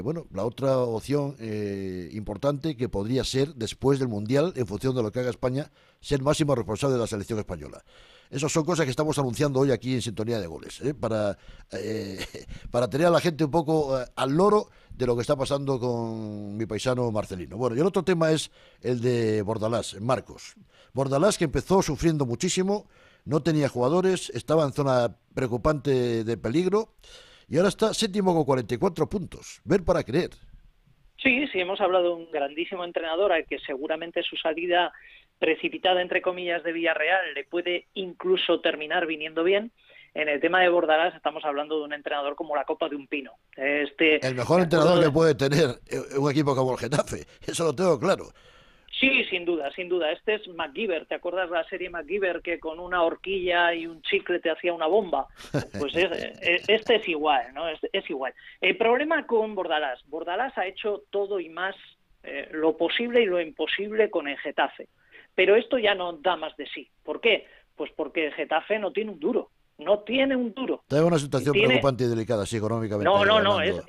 Bueno, la otra opción importante que podría ser, después del Mundial, en función de lo que haga España, ser máximo responsable de la selección española. Esas son cosas que estamos anunciando hoy aquí en Sintonía de Goles, eh, para tener a la gente un poco al loro de lo que está pasando con mi paisano Marcelino. Bueno, y el otro tema es el de Bordalás, Marcos. Bordalás, que empezó sufriendo muchísimo, no tenía jugadores, estaba en zona preocupante de peligro, y ahora está séptimo con 44 puntos. Ver para creer. Sí, sí, hemos hablado de un grandísimo entrenador al que seguramente su salida precipitada, entre comillas, de Villarreal le puede incluso terminar viniendo bien. En el tema de Bordalás estamos hablando de un entrenador como la copa de un pino. El mejor entrenador que puede tener un equipo como el Getafe, eso lo tengo claro. Sí, sin duda, sin duda. Este es MacGyver. ¿Te acuerdas la serie MacGyver que con una horquilla y un chicle te hacía una bomba? Pues este es igual, ¿no? Es igual. El problema con Bordalás ha hecho todo y más lo posible y lo imposible con el Getafe. Pero esto ya no da más de sí. ¿Por qué? Pues porque el Getafe no tiene un duro. No tiene un duro. Está en una situación preocupante y delicada, sí, económicamente. No, es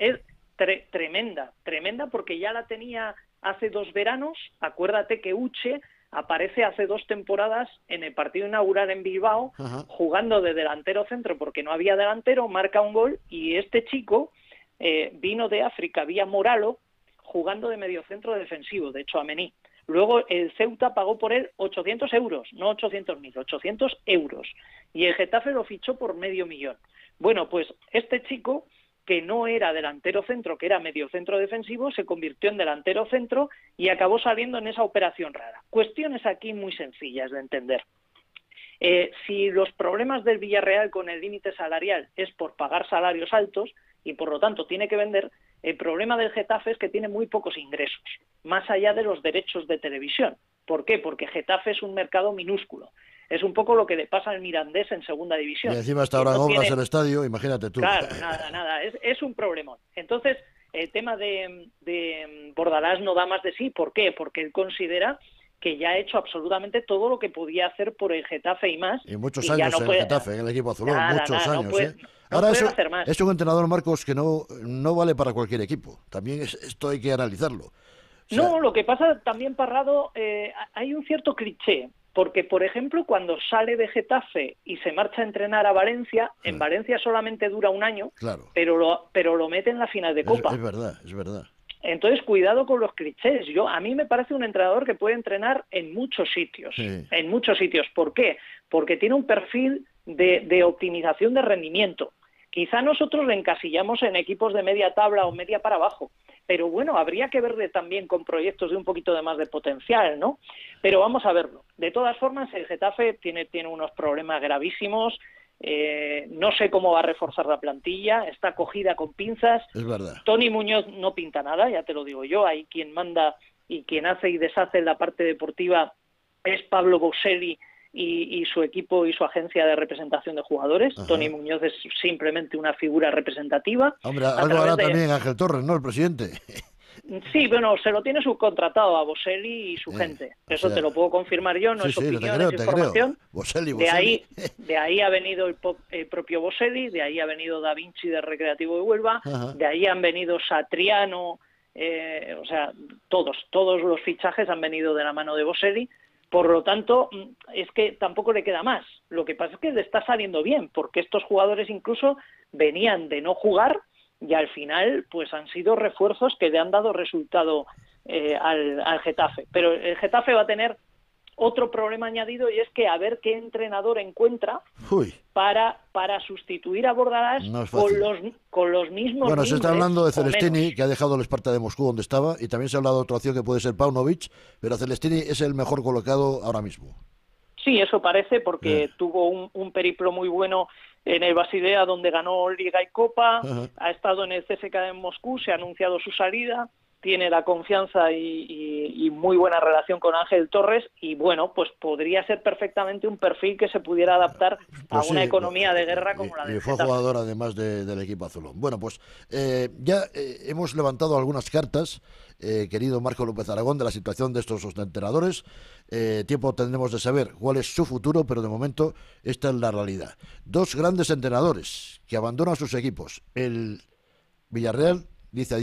tremenda porque ya la tenía hace 2 veranos. Acuérdate que Uche aparece hace 2 temporadas en el partido inaugural en Bilbao, jugando de delantero centro porque no había delantero, marca un gol y este chico vino de África vía Moralo jugando de mediocentro defensivo, de hecho Amení. Luego el Ceuta pagó por él 800 euros, no 800.000, 800 euros. Y el Getafe lo fichó por 500.000. Bueno, pues este chico, que no era delantero centro, que era mediocentro defensivo, se convirtió en delantero centro y acabó saliendo en esa operación rara. Cuestiones aquí muy sencillas de entender. Si los problemas del Villarreal con el límite salarial es por pagar salarios altos y por lo tanto tiene que vender, el problema del Getafe es que tiene muy pocos ingresos, más allá de los derechos de televisión. ¿Por qué? Porque Getafe es un mercado minúsculo. Es un poco lo que le pasa al Mirandés en segunda división. Y encima está ahora en obras el estadio, imagínate tú. Claro, nada, es un problemón. Entonces, el tema de Bordalás no da más de sí. ¿Por qué? Porque él considera que ya ha hecho absolutamente todo lo que podía hacer por el Getafe y más. Y muchos años en el Getafe, en el equipo azulón, muchos años. No puede Ahora hacer más. es un entrenador, Marcos, que no vale para cualquier equipo. También esto hay que analizarlo. No, lo que pasa también, Parrado, hay un cierto cliché. Porque, por ejemplo, cuando sale de Getafe y se marcha a entrenar a Valencia, en Valencia solamente dura 1 año, claro, pero lo mete en la final de Copa. Es verdad. Entonces, cuidado con los clichés. A mí me parece un entrenador que puede entrenar en muchos sitios. Sí. En muchos sitios. ¿Por qué? Porque tiene un perfil de optimización de rendimiento. Quizá nosotros le encasillamos en equipos de media tabla o media para abajo. Pero bueno, habría que verle también con proyectos de un poquito de más de potencial, ¿no? Pero vamos a verlo. De todas formas, el Getafe tiene unos problemas gravísimos. No sé cómo va a reforzar la plantilla, está cogida con pinzas. Es verdad. Tony Muñoz no pinta nada, ya te lo digo yo. Ahí quien manda y quien hace y deshace en la parte deportiva es Pablo Boselli y su equipo y su agencia de representación de jugadores. Ajá. Tony Muñoz es simplemente una figura representativa. Hombre, algo hará también Ángel Torres, ¿no? El presidente. Sí, bueno, se lo tiene subcontratado a Boselli y su gente. Eso te lo puedo confirmar yo, no es opinión, es información. Boselli. De ahí ha venido el propio Boselli, de ahí ha venido Da Vinci de Recreativo de Huelva, de ahí han venido Satriano, o sea, todos los fichajes han venido de la mano de Boselli. Por lo tanto, es que tampoco le queda más. Lo que pasa es que le está saliendo bien, porque estos jugadores incluso venían de no jugar y al final pues han sido refuerzos que le han dado resultado al Getafe. Pero el Getafe va a tener otro problema añadido y es que a ver qué entrenador encuentra para sustituir a Bordalás con los mismos. Bueno, se está hablando de Celestini, que ha dejado el Sparta de Moscú donde estaba, y también se ha hablado de otra opción que puede ser Paunovic, pero Celestini es el mejor colocado ahora mismo. Sí, eso parece, porque tuvo un periplo muy bueno en el Basilea, donde ganó Liga y Copa. Ha estado en el CSKA en Moscú, se ha anunciado su salida, tiene la confianza y muy buena relación con Ángel Torres, y bueno, pues podría ser perfectamente un perfil que se pudiera adaptar a una economía de guerra como la de Fue jugador además del equipo azulón. Bueno, pues ya hemos levantado algunas cartas, querido Marco López Aragón, de la situación de estos entrenadores. Tiempo tendremos de saber cuál es su futuro, pero de momento esta es la realidad. 2 grandes entrenadores que abandonan sus equipos. El Villarreal dice